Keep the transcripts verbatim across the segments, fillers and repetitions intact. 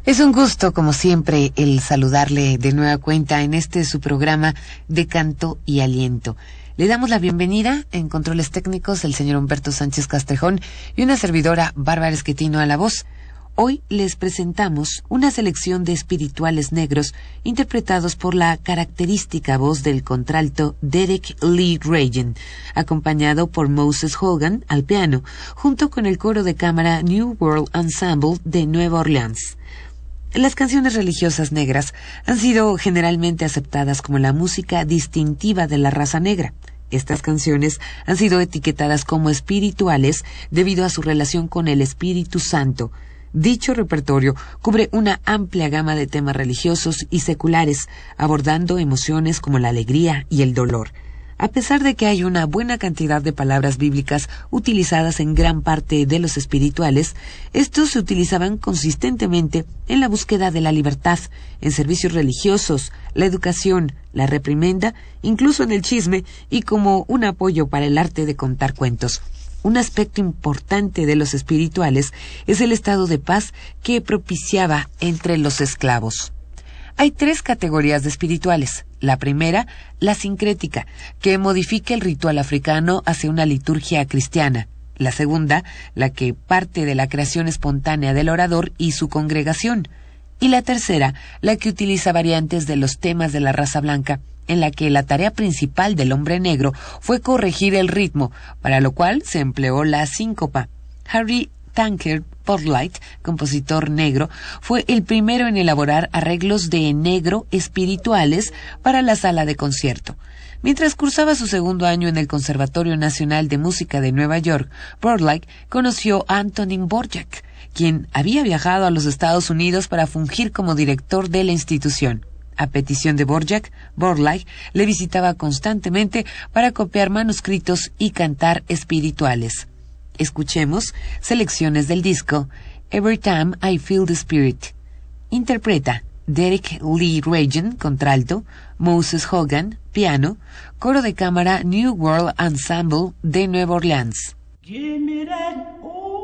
Es un gusto, como siempre, el saludarle de nueva cuenta en este su programa de Canto y Aliento. Le damos la bienvenida en controles técnicos el señor Humberto Sánchez Castrejón y una servidora Bárbara Esquetino a la voz. Hoy les presentamos una selección de espirituales negros interpretados por la característica voz del contralto Derek Lee Reagan, acompañado por Moses Hogan al piano, junto con el coro de cámara New World Ensemble de Nueva Orleans. Las canciones religiosas negras han sido generalmente aceptadas como la música distintiva de la raza negra. Estas canciones han sido etiquetadas como espirituales debido a su relación con el Espíritu Santo. Dicho repertorio cubre una amplia gama de temas religiosos y seculares, abordando emociones como la alegría y el dolor. A pesar de que hay una buena cantidad de palabras bíblicas utilizadas en gran parte de los espirituales, estos se utilizaban consistentemente en la búsqueda de la libertad, en servicios religiosos, la educación, la reprimenda, incluso en el chisme y como un apoyo para el arte de contar cuentos. Un aspecto importante de los espirituales es el estado de paz que propiciaba entre los esclavos. Hay tres categorías de espirituales. La primera, la sincrética, que modifica el ritual africano hacia una liturgia cristiana. La segunda, la que parte de la creación espontánea del orador y su congregación. Y la tercera, la que utiliza variantes de los temas de la raza blanca, en la que la tarea principal del hombre negro fue corregir el ritmo, para lo cual se empleó la síncopa. Harry Tankard Portlight, compositor negro, fue el primero en elaborar arreglos de negro espirituales para la sala de concierto. Mientras cursaba su segundo año en el Conservatorio Nacional de Música de Nueva York, Portlight conoció a Antonín Dvorak, quien había viajado a los Estados Unidos para fungir como director de la institución. A petición de Dvorak, Portlight le visitaba constantemente para copiar manuscritos y cantar espirituales. Escuchemos selecciones del disco Every Time I Feel the Spirit. Interpreta Derek Lee Reagan, contralto, Moses Hogan, piano, coro de cámara New World Ensemble de Nueva Orleans. Give me that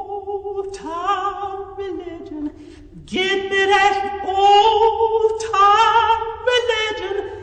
old time religion. Give me that old time religion.